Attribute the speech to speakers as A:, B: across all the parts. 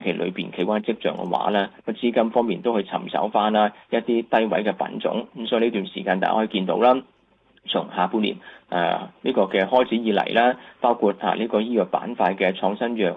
A: 期裏邊企穩嘅跡象嘅話咧，個資金方面都去尋找翻啦一啲低位嘅品種。咁所以呢段時間大家可以見到啦，從下半年呢個嘅開始以嚟啦，包括呢個醫藥板塊嘅創新藥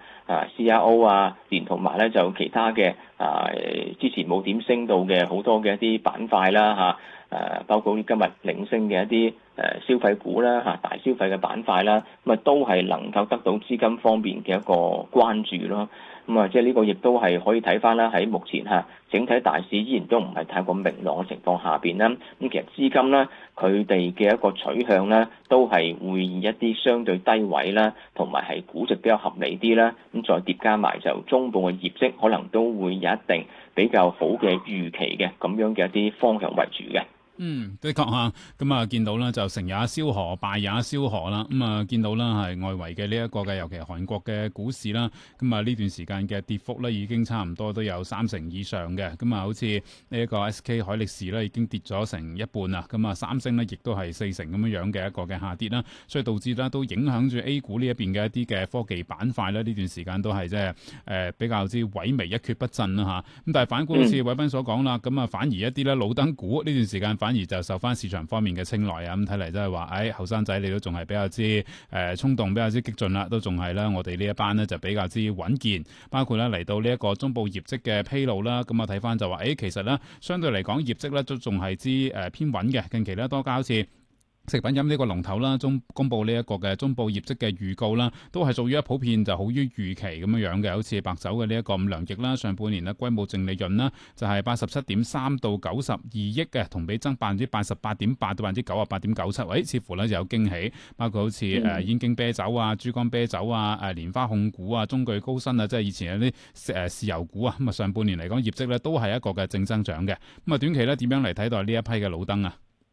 A: CRO 連同埋咧就其他嘅之前冇點升到嘅好多嘅一啲板塊啦包括今日領升嘅一啲消費股啦大消費嘅板塊啦，咁都係能夠得到資金方面嘅一個關注咯。咁即係呢個亦都係可以睇翻啦，喺目前整體大市依然都唔係太過明朗嘅情況下邊啦。咁其實資金咧佢哋嘅一個取向咧，都係會以一啲相對低位啦，同埋係估值比較合理啲啦。咁再疊加埋就中部嘅業績，可能都會有一定比較好嘅預期嘅咁樣嘅一啲方向為主嘅。
B: 的確嚇，咁啊見到啦，就成也蕭何，敗也蕭何啦。咁啊見到啦，係外圍嘅呢一個嘅，尤其係韓國嘅股市啦。咁啊呢段時間嘅跌幅咧，已經差唔多都有30%以上嘅。咁啊，好似呢一個 SK 海力士咧，已經跌咗成一半啦。咁啊，三星咧，亦都係40%咁樣嘅一個嘅下跌啦。所以導致咧都影響住 A 股呢一邊嘅一啲嘅科技板塊咧，呢段時間都係即係比較之萎靡一蹶不振啦嚇。咁但係反觀好似偉斌所講啦，咁啊反而一啲咧老燈股呢段時間反而就受翻市場方面嘅青睞啊，咁睇嚟真係話，後生仔你都仲係比較之衝動，比較之激進啦，都仲係啦。我哋呢一班呢就比較之穩健，包括咧嚟到呢一個中部業績嘅披露啦，咁啊睇翻就話，其實咧相對嚟講業績咧都仲係之偏穩嘅。近期咧多家好似食品飲呢個龍頭啦，公布呢一個嘅中部業績嘅預告啦，都係屬於普遍就好於預期咁樣嘅。好似白酒嘅呢一個五糧液啦，上半年咧歸母淨利潤啦就係87.3到92億嘅，同比增88.8%到98.97%。似乎咧就有驚喜，包括好似燕京啤酒珠江啤酒蓮花控股中炬高新即係以前有啲豉油股咁啊，上半年嚟講業績咧都係一個嘅正增長嘅。咁啊短期咧點樣嚟睇待呢一批嘅老燈啊？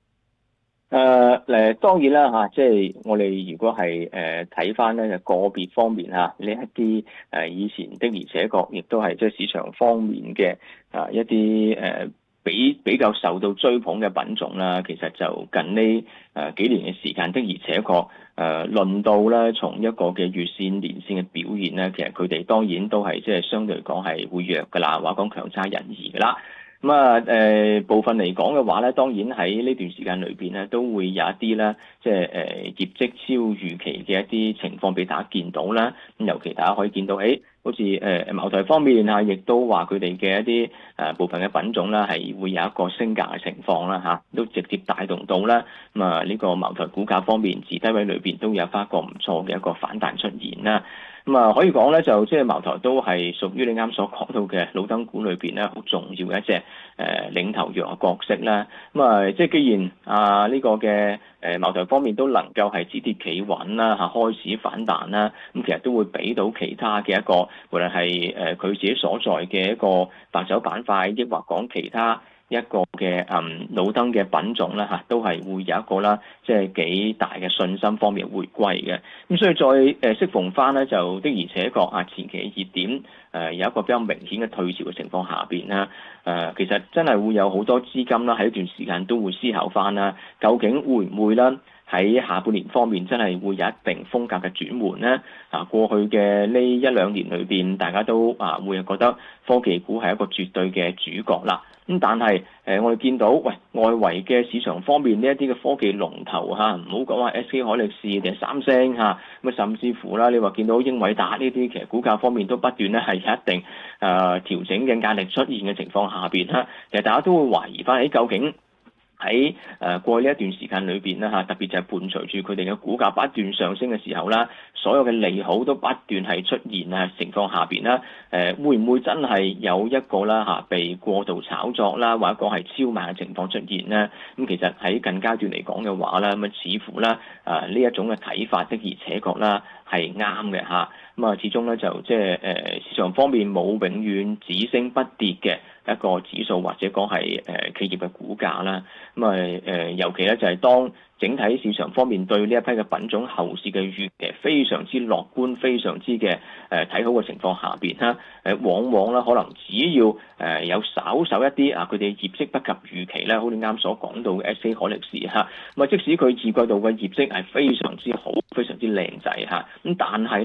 A: 當然啦即係我哋如果係睇翻咧個別方面呢一啲以前的而且確亦都係即係市場方面嘅一啲比較受到追捧嘅品種啦，其實就近呢幾年嘅時間的而且確論到咧從一個嘅月線、年線嘅表現咧，其實佢哋當然都係即係相對嚟講係會弱噶啦，或者講強差人意噶啦。咁部分嚟講嘅話咧，當然喺呢段時間裏邊咧，都會有一啲咧，即係業績超預期嘅一啲情況俾大家見到啦。咁尤其大家可以見到，好似茅台方面亦都話佢哋嘅一啲部分嘅品種啦，係會有一個升價嘅情況啦都直接帶動到啦。咁呢個茅台股價方面，自低位裏邊都有翻一個唔錯嘅一個反彈出現啦。咁可以講咧，就即係茅台都係屬於你啱所講到嘅老燈股裏邊咧，好重要嘅一隻領頭羊嘅角色啦。即係既然呢個嘅茅台方面都能夠係止跌企穩啦開始反彈啦，咁其實都會俾到其他嘅一個，無論係佢自己所在嘅一個白酒板塊，抑或講其他一個嘅老燈嘅品種啦都係會有一個啦，即係幾大嘅信心方面回歸嘅。咁所以再適逢翻咧，就的而且確前期嘅熱點有一個比較明顯嘅退潮嘅情況下邊啦。其實真係會有好多資金啦喺一段時間都會思考翻啦，究竟會唔會啦喺下半年方面真係會有一定風格嘅轉換咧？過去嘅呢1-2年裏邊，大家都會覺得科技股係一個絕對嘅主角啦。咁但係我哋見到外圍嘅市場方面呢一啲嘅科技龍頭唔好講話 SK 海力士定係三星咁甚至乎啦，你話見到英偉達呢啲，其實股價方面都不斷咧係有一定調整嘅壓力出現嘅情況下邊其實大家都會懷疑翻究竟喺過去呢一段時間裏邊特別就係伴隨住佢哋嘅股價不斷上升嘅時候啦，所有嘅利好都不斷係出現情況下邊啦，會唔會真係有一個啦被過度炒作啦，或者講係超賣嘅情況出現呢？咁其實喺近階段嚟講嘅話啦，咁似乎啦呢一種嘅睇法的而且確啦係啱嘅始終咧就即係市場方面冇永遠只升不跌嘅一個指數，或者講係企業嘅股價啦。尤其咧就係當整體市場方面對呢一批嘅品種後市嘅預期非常之樂觀，非常之嘅睇好嘅情況下邊往往咧可能只要有稍一啲佢哋業績不及預期咧，好似啱所講到嘅 SK 海力士即使佢二季度嘅業績係非常之好，非常之靚仔咁但係咧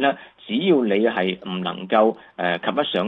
A: 只要你係唔能夠及得上